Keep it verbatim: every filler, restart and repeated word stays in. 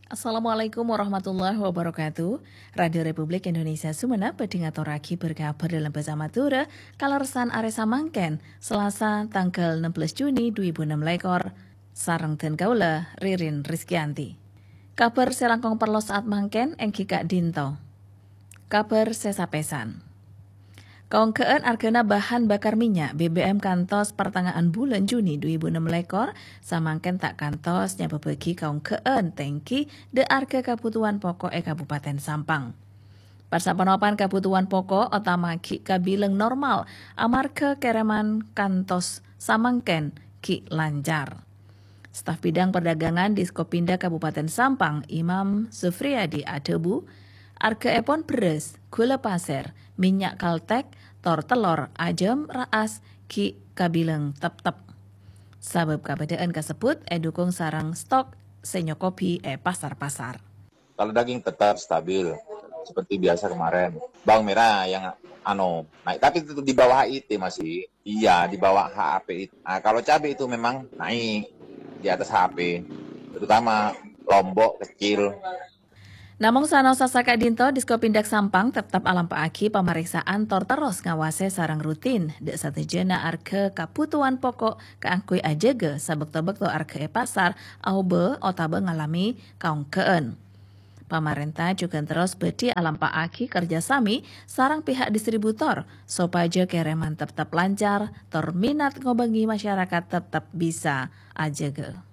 Assalamualaikum warahmatullahi wabarakatuh. Radio Republik Indonesia Sumeneb bedingatoraki berkabar dalam bersama Tura kalersan Aresa Mangken Selasa tanggal enam belas Juni dua ribu enam lekor sareng den kaula Ririn Rizkianti. Kabar selangkong perlo saat mangken engki Kak Dinto. Kabar sesapesan. Kaungkeun argana bahan bakar minyak B B M kantos pertengahan bulan Juni dua ribu enam lekor samangken tak kantos nyabebegi kaungkeun tengki de arga kebutuhan pokok e Kabupaten Sampang. Persapanopan kebutuhan pokok utama ki kabileng normal amarga kereman kantos samangken ki lancar. Staf bidang perdagangan di Skopinda Kabupaten Sampang Imam Sufriyadi Adebu arga epon beres, gula pasir, minyak kaltek, tor telor, ajem, raas, ki kabileng tep-tep. Sabab kabedaan kasebut edukung sarang stok senyokopi e pasar-pasar. Kalau daging tetap stabil seperti biasa kemarin. Bawang merah yang ano naik, tapi itu di bawah H I T masih. Iya, di bawah H A P itu. Nah, kalau cabai itu memang naik di atas H P, terutama Lombok kecil. Namung sanosa saka dinto Diskopindak Sampang tetap alam paaki pemeriksaan tor terus ngawase sarang rutin dek satejena arge kabutuhan pokok keangkui ajege sabek-tebek to arge e pasar aube otabe ngalami kaungkeun. Pemerintah juga terus bedi alam paaki kerjasami sarang pihak distributor supaya kereman tetap lancar tor minat ngobengi masyarakat tetap bisa ajege.